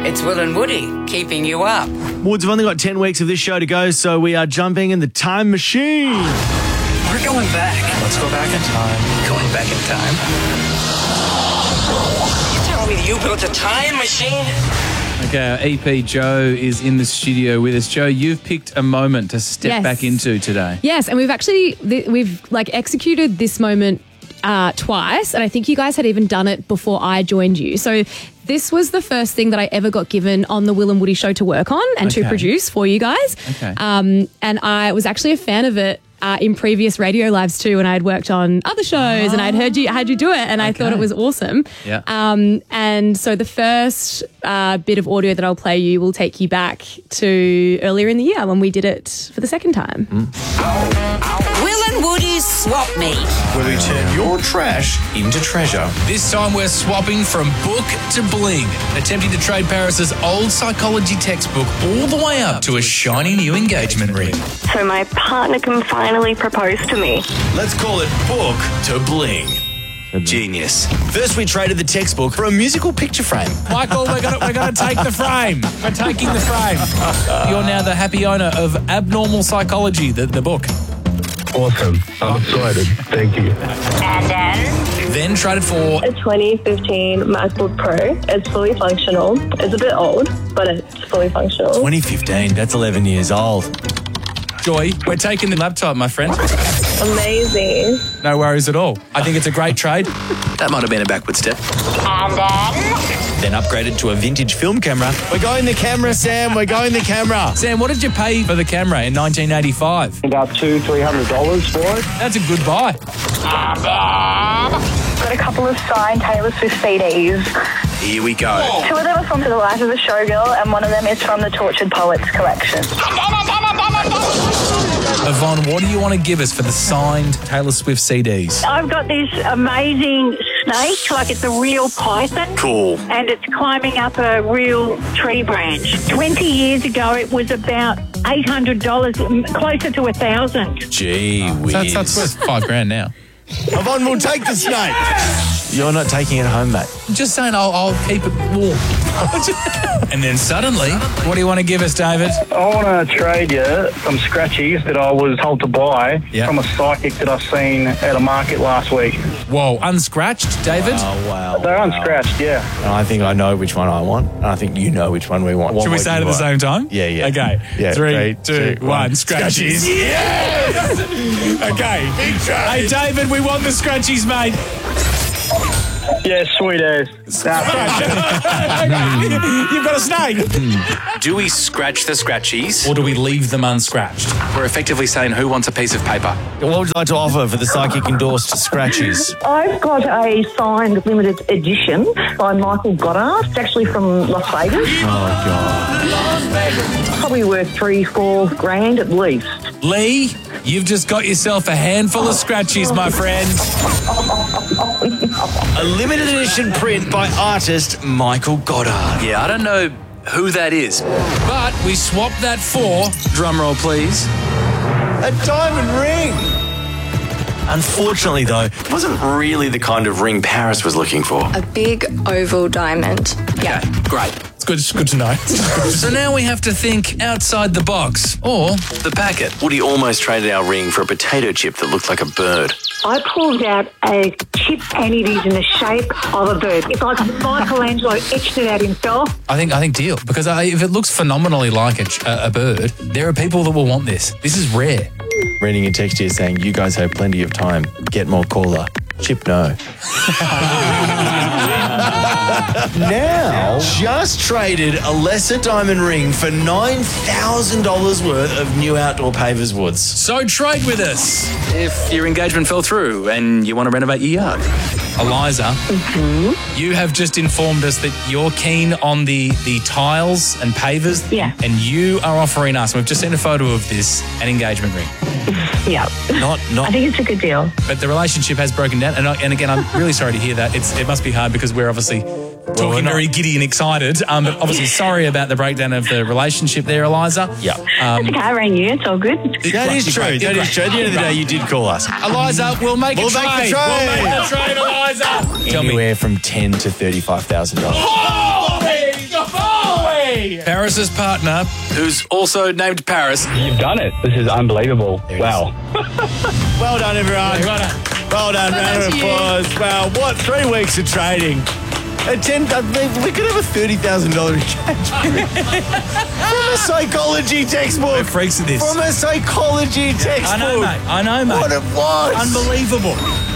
It's Will and Woody keeping you up. Woods, have only got 10 weeks of this show to go, so we are jumping in the time machine. We're going back. Let's go back in time. Going back in time. You telling me that you built a time machine? Okay, our EP Joe is in the studio with us. Joe, you've picked a moment to step back into today. Yes, and we've executed this moment twice, and I think you guys had even done it before I joined you. So this was the first thing that I ever got given on the Will and Woody show to work on and to produce for you guys. Okay. And I was actually a fan of it in previous radio lives too, when I had worked on other shows and I'd had you do it, and I thought it was awesome. Yeah. And so the first bit of audio that I'll play you will take you back to earlier in the year when we did it for the second time. Will and Woody's Swap Meet. Where we turn your trash into treasure. This time we're swapping from book to bling, attempting to trade Paris's old psychology textbook all the way up to a shiny new engagement ring. So my partner can finally propose to me. Let's call it book to bling. Genius. First, we traded the textbook for a musical picture frame. Michael, we're gonna take the frame. We're taking the frame. You're now the happy owner of Abnormal Psychology, the book. Awesome. I'm excited. Thank you. And Then traded for a 2015 MacBook Pro. It's fully functional. It's a bit old, but it's fully functional. 2015, that's 11 years old. Joy. We're taking the laptop, my friend. Amazing. No worries at all. I think it's a great trade. That might have been a backward step. And Then upgraded to a vintage film camera. We're going the camera, Sam. We're going the camera. Sam, what did you pay for the camera in 1985? About $200-300 for it. That's a good buy. got a couple of signed Taylor Swift CDs. Here we go. 2 of them are from To the Life of a Showgirl, and one of them is from the Tortured Poets collection. Yvonne, what do you want to give us for the signed Taylor Swift CDs? I've got this amazing snake, like it's a real python. Cool. And it's climbing up a real tree branch. 20 years ago, it was about $800, closer to $1,000. Gee whiz. That's worth $5,000 now. Yvonne, we'll take the snake. You're not taking it home, mate. Just saying, I'll keep it warm. And then suddenly, what do you want to give us, David? I want to trade you some scratchies that I was told to buy from a psychic that I've seen at a market last week. Whoa, unscratched, David? Oh, wow. They're unscratched, yeah. And I think I know which one I want, and I think you know which one we want. Should we say it at the same time? Yeah. Okay. Yeah, 3, 2, 1. Scratchies. Yes! Okay. Big trade. Hey, David, we want the scratchies, mate. Yeah, sweet as. You've got a snake. Do we scratch the scratchies? Or do we leave them unscratched? We're effectively saying who wants a piece of paper? What would you like to offer for the psychic endorsed scratchies? I've got a signed limited edition by Michael Goddard. It's actually from Las Vegas. Oh, God. Probably worth $3-4 grand at least. Lee, you've just got yourself a handful of scratchies, my friend. A limited edition print by artist Michael Goddard. Yeah, I don't know who that is. But we swapped that for, drumroll please, A diamond ring. Unfortunately, though, it wasn't really the kind of ring Paris was looking for. A big oval diamond. Yeah. Great. It's good to know. So now we have to think outside the box. Or The packet. Woody almost traded our ring for a potato chip that looked like a bird. I pulled out a chip and it is in the shape of a bird. It's like Michelangelo etched it out himself. I think deal. Because if it looks phenomenally like a bird, there are people that will want this. This is rare. Reading a text here saying, you guys have plenty of time. Get more caller. Chip no. Now, just traded a lesser diamond ring for $9,000 worth of new outdoor pavers woods. So trade with us. If your engagement fell through and you want to renovate your yard. Eliza, you have just informed us that you're keen on the tiles and pavers. Yeah. And you are offering us, and we've just seen a photo of this, an engagement ring. Yeah. Not. I think it's a good deal. But the relationship has broken down. And again, I'm really sorry to hear that. It must be hard because we're obviously talking very giddy and excited. But obviously sorry about the breakdown of the relationship there, Eliza. Yeah. It's okay, I rang you. It's all good. That is true. That is true. At the end of the day, you did call us. Eliza, we'll make a trade. Make the trade. We'll make the trade, Eliza. Anywhere from $10,000 to $35,000. Holy! Hey! Paris's partner, who's also named Paris. You've done it. This is unbelievable. Wow. Well done, everyone. Well done. Round of applause. Wow, what 3 weeks of trading. We could have a $30,000 engagement. From a psychology textbook. We're freaks of this. From a psychology textbook. I know, mate. What it was. Unbelievable.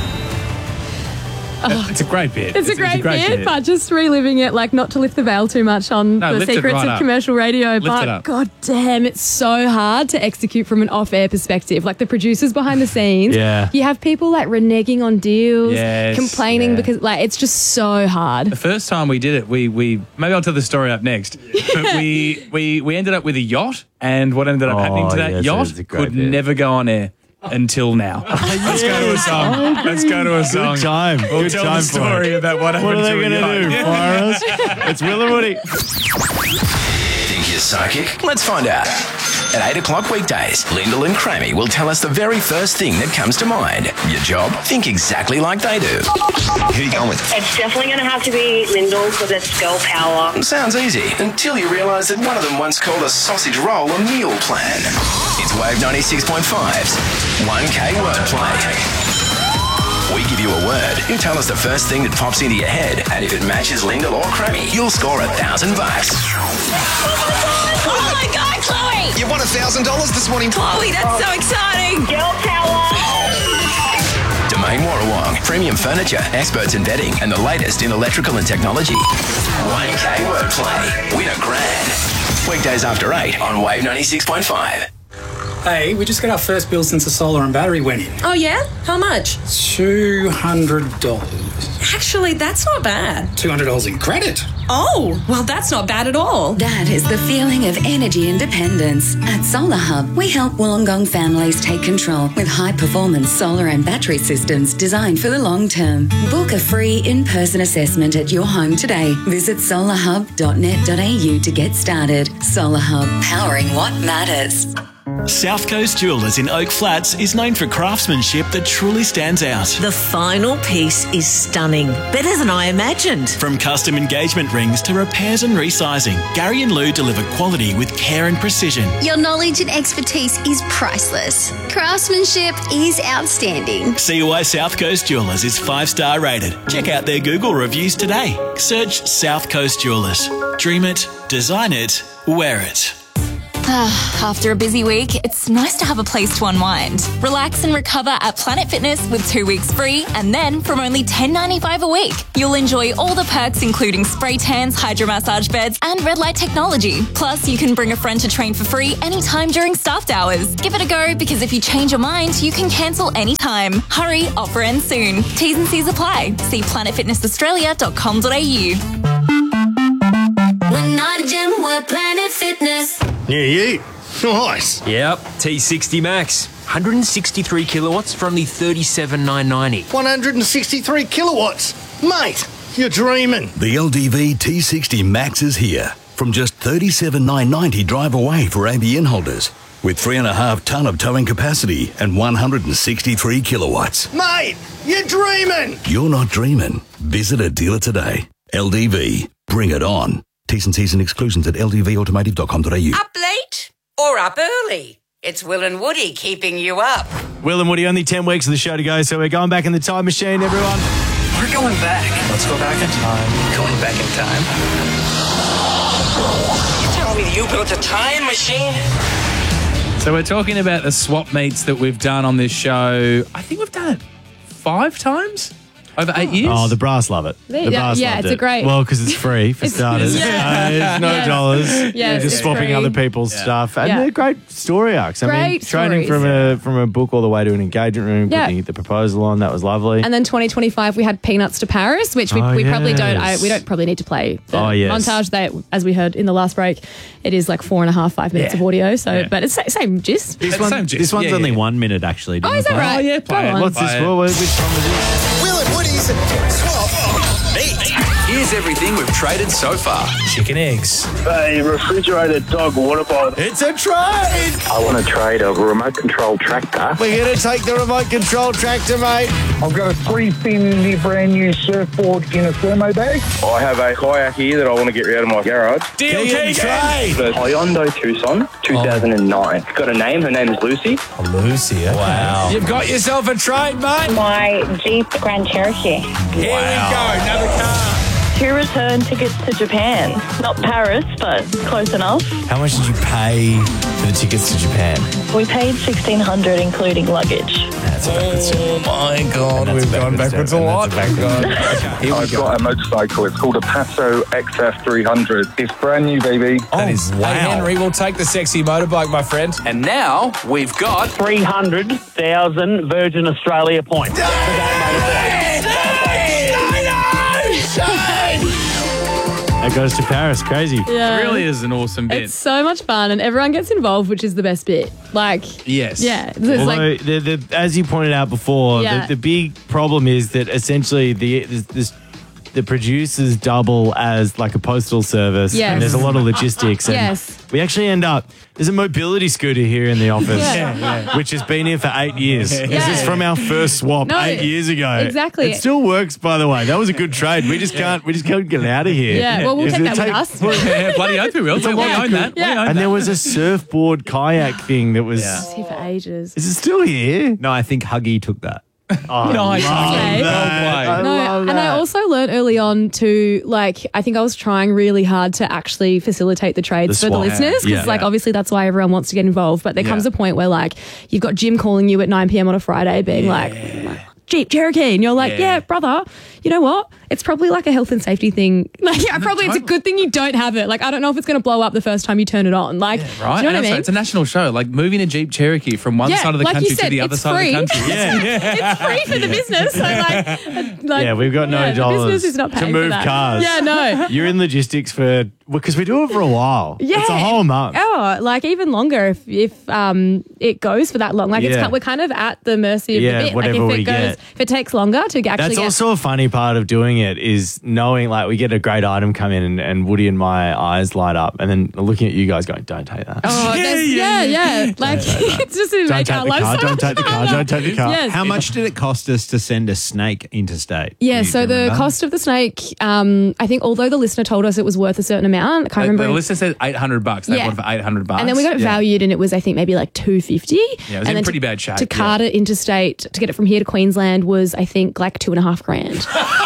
It's a great bit. It's a great bit, but just reliving it, like not to lift the veil too much on the lift it secrets right of up. commercial radio, Lift it but up. god damn, it's so hard to execute from an off-air perspective. Like the producers behind the scenes, Yeah. you have people like reneging on deals, Yes, complaining because like it's just so hard. The first time we did it, we maybe I'll tell the story up next. But we ended up with a yacht, and what ended up happening to that yes, yacht it's a great could bit. never go on air until now. Let's go to a song. Let's go to a song. Good time. We'll Good tell time the for story it. about what happened What are they to a going to yacht. do? Fire us? It's Will and Woody. Think you're psychic? Let's find out. At 8 o'clock weekdays, Lyndall and Crammy will tell us the very first thing that comes to mind. Your job? Think exactly like they do. Who are you going with? It's definitely going to have to be Lyndall because it's girl power. Sounds easy, until you realise that one of them once called a sausage roll a meal plan. It's Wave 96.5's 1K Wordplay. We give you a word, you tell us the first thing that pops into your head, and if it matches Lyndall or Crammy, you'll score $1,000. Oh my God, Chloe! You won $1,000 this morning. Chloe, that's so exciting! Girl power! Domain Warrawong, premium furniture, experts in bedding, and the latest in electrical and technology. 1K Wordplay. Win $1,000. Weekdays after 8 on Wave 96.5. Hey, we just got our first bill since the solar and battery went in. Oh yeah? How much? $200. Actually, that's not bad. $200 in credit. Oh, well, that's not bad at all. That is the feeling of energy independence. At Solar Hub, we help Wollongong families take control with high-performance solar and battery systems designed for the long term. Book a free in-person assessment at your home today. Visit solarhub.net.au to get started. Solar Hub, powering what matters. South Coast Jewellers in Oak Flats is known for craftsmanship that truly stands out. The final piece is stunning. Better than I imagined. From custom engagement rings to repairs and resizing, Gary and Lou deliver quality with care and precision. Your knowledge and expertise is priceless. Craftsmanship is outstanding. See why South Coast Jewellers is 5-star rated. Check out their Google reviews today. Search South Coast Jewellers. Dream it, design it, wear it. After a busy week, it's nice to have a place to unwind. Relax and recover at Planet Fitness with 2 weeks free, and then from only $10.95 a week, you'll enjoy all the perks including spray tans, hydromassage beds, and red light technology. Plus, you can bring a friend to train for free anytime during staffed hours. Give it a go, because if you change your mind, you can cancel anytime. Hurry, offer ends soon. T's and C's apply. See planetfitnessaustralia.com.au. We're not a gym, we're Planet Fitness. Yeah. Nice. Yep, T60 Max. 163 kilowatts for only $37,990. 163 kilowatts. Mate, you're dreaming. The LDV T60 Max is here. From just $37,990 drive away for ABN holders. With 3.5 tonne of towing capacity and 163 kilowatts. Mate, you're dreaming. You're not dreaming. Visit a dealer today. LDV. Bring it on. T's and C's and exclusions at ldvautomotive.com.au. Up late or up early? It's Will and Woody keeping you up. Will and Woody, only 10 weeks of the show to go, so we're going back in the time machine, everyone. We're going back. Let's go back in time. Going back in time. You telling me you built a time machine? So we're talking about the swap meets that we've done on this show. I think we've done it 5 times over 8 years. Oh, the brass love it. The brass yeah, loved it's it. a great. Well, because it's free for starters. Yeah. There's no dollars. Yeah, You're just it's swapping free. other people's stuff. And they're great story arcs. Great training stories. from a book all the way to an engagement room, Yeah. putting the proposal on, that was lovely. And then 2025, we had Peanuts to Paris, which we probably don't. We don't probably need to play the montage. That, as we heard in the last break, it is like 4.5 minutes of audio. So, but it's same gist. This one's only 1 minute actually. Oh, is that right? Oh, yeah, play it. What's this? Which one was this? Will and Woody's Swap Meet. Here's everything we've traded so far. Chicken eggs. A refrigerated dog water bottle. It's a trade. I want to trade a remote control tractor. We're going to take the remote control tractor, mate. I've got a 3-fin brand new surfboard in a thermo bag. I have a kayak here that I want to get rid of my garage. Deal, Keegan. The Hyundai Tucson, 2009. It's got a name. Her name is Lucy. Lucy, okay. Wow. You've got yourself a trade, mate. My Jeep Grand Cherokee. Here we go, another car. 2 return tickets to Japan. Not Paris, but close enough. How much did you pay for the tickets to Japan? We paid $1,600 including luggage. Oh my God, we've gone backwards a lot. I've got a motorcycle. It's called a Passo XF300. It's brand new, baby. That is wow. Hey, Henry, we'll take the sexy motorbike, my friend. And now we've got 300,000 Virgin Australia points. That goes to Paris. Crazy. Yeah. It really is an awesome bit. It's so much fun and everyone gets involved, which is the best bit. Like, yes. Yeah. It's Although, like, as you pointed out before, Yeah. the big problem is that essentially the producers double as like a postal service, Yes. and there's a lot of logistics. And Yes. we actually end up. There's a mobility scooter here in the office, Yeah. which has been here for 8 years. This is from our first swap No, 8 years ago. exactly. It still works, by the way. That was a good trade. We just can't get out of here. yeah, well, we'll take that with us. Yeah, bloody oath we will. We own that. Yeah. We own And that. there was a surfboard kayak thing that was. It's here for ages. Is it still here? No, I think Huggy took that. Oh, Nice. love Okay. that. I No, love and I that. also learned early on to, like, I think I was trying really hard to actually facilitate the trades The for the swap. listeners because, Yeah. like, obviously that's why everyone wants to get involved. But there comes Yeah. a point where, like, you've got Jim calling you at 9 p.m. on a Friday being like, Jeep Cherokee. And you're like, yeah, brother, you know what? It's probably like a health and safety thing. Like, yeah, probably it's a good thing you don't have it. Like, I don't know if it's going to blow up the first time you turn it on. Like, Right, do you know and what I also, mean? it's a national show. Like moving a Jeep Cherokee from one side of the like country you said, to the other it's side free. of the country. It's free for the business. So like, Yeah, we've got no the dollars business is not to paying move for that. cars. Yeah, no. You're in logistics because we do it for a while. Yeah. It's a whole month. Oh, like even longer if it goes for that long. Like Yeah. we're kind of at the mercy of Yeah, the bit. whatever like if we it goes, get. if it takes longer to actually That's get. also a funny part of doing it is knowing like we get a great item come in and Woody and my eyes light up and then looking at you guys going, don't take that. Oh, yeah. Like it's just to Don't make take our the lives car, so don't take the much car, harder. don't take the car. Yes. How much did it cost us to send a snake interstate? Yeah, Do so you the remember? cost of the snake, I think although the listener told us it was worth a certain amount, I can't remember. The listener said $800. They Yeah. bought it for $800. And then we got it valued and it was, I think, maybe like $250. Yeah, it was and in then pretty bad shape. To cart it interstate, to get it from here to Queensland was, I think, like $2,500.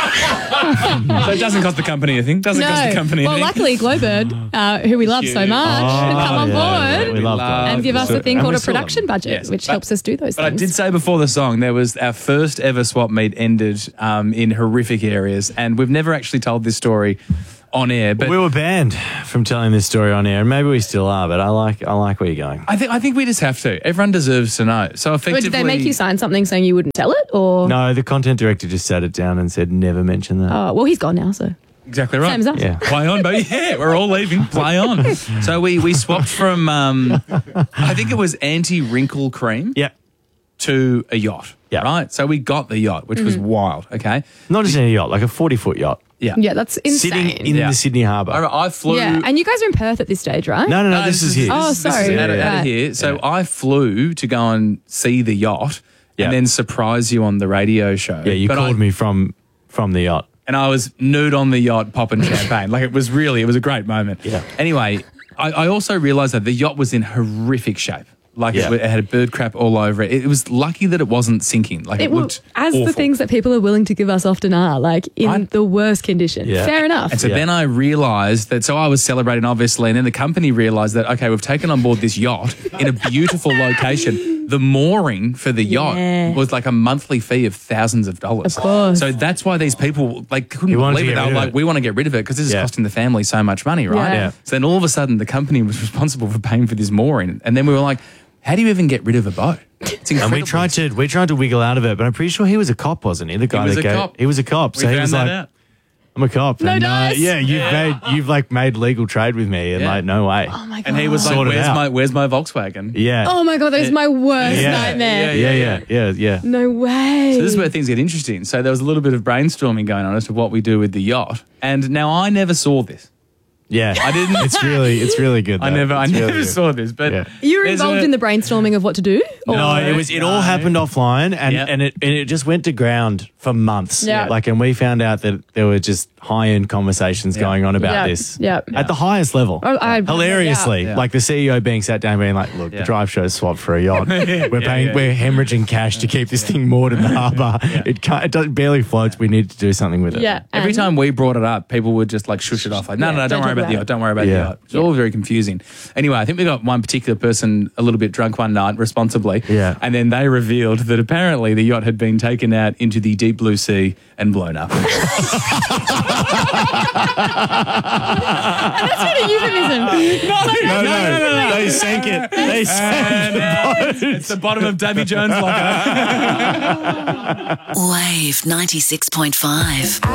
So it doesn't cost the company anything. Doesn't cost the company Well, anything. luckily, Glowbird, who we love so much, have come on board We love that. and give us a thing And called we a still love production budget, Yes, which but- helps us do those But I things. did say before the song, there was our first ever swap meet ended in horrific areas, and we've never actually told this story on air. But we were banned from telling this story on air, and maybe we still are. But I like where you're going. I think we just have to. Everyone deserves to know. So But effectively, did they make you sign something saying you wouldn't tell it, or? No, the content director just sat it down and said, "Never mention that." Oh, well, he's gone now, so. Exactly right. Same as us. Yeah. Play on, baby. Yeah, we're all leaving. Play on. So we swapped from I think it was anti-wrinkle cream. Yeah. To a yacht. Yeah. Right. So we got the yacht, which was wild. Okay. Not just any yacht, like a 40-foot yacht. Yeah. Yeah, that's insane. Sitting in the Sydney Harbour. I flew. Yeah, and you guys are in Perth at this stage, right? No, this is here. Oh, This is sorry. out of Right. here. So I flew to go and see the yacht Yeah. and then surprise you on the radio show. Yeah, you But called me from the yacht. and I was nude on the yacht popping champagne. Like it was a great moment. Yeah. Anyway, I also realised that the yacht was in horrific shape. Like Yeah. it had bird crap all over it. It was lucky that it wasn't sinking. Like it looked as awful. the things that people are willing to give us often are, like in Right. the worst condition. Yeah. Fair enough. And so then I realised that, so I was celebrating obviously, and then the company realised that, okay, we've taken on board this yacht in a beautiful location. The mooring for the yacht Yeah. was like a monthly fee of thousands of dollars. Of course. So that's why these people couldn't You wanted to believe it. get They were rid of like, it. we want to get rid of it because this is Yeah. costing the family so much money, right? Yeah. So then all of a sudden the company was responsible for paying for this mooring. And then we were like, how do you even get rid of a boat? It's And incredible. we tried to wiggle out of it, but I'm pretty sure he was a cop, wasn't he? The guy was that a cop. He was a cop. We So he found was that like, out. I'm a cop. No and, dice? you've made legal trade with me, and no way. Oh my God. And he was like, Sort it out. where's my Volkswagen? Yeah. Oh my God, that is my worst nightmare. Yeah. No way. So this is where things get interesting. So there was a little bit of brainstorming going on as to what we do with the yacht. And now I never saw this. Yeah. I didn't. It's really good. I though. never It's really good. saw this, but You were involved in the brainstorming of what to do? No, it all happened offline, and it just went to ground for months. Yeah. And we found out that there were just high-end conversations going on about this. Yeah. At the highest level. Hilariously. Yeah. Like the CEO being sat down being like, look, the drive show's swapped for a yacht. We're hemorrhaging cash to keep this thing moored in the harbour. It barely floats. We need to do something with it. Yeah. Every time we brought it up, people would just like shush it off. Like, no, don't worry about the yacht. Don't worry about the yacht. It's all very confusing. Anyway, I think we got one particular person a little bit drunk one night, responsibly. Yeah. And then they revealed that apparently the yacht had been taken out into the deep blue sea and blown up. And that's not a euphemism. No. They sank it. They sank the boat. It's the bottom of Davy Jones' locker. Wave 96.5.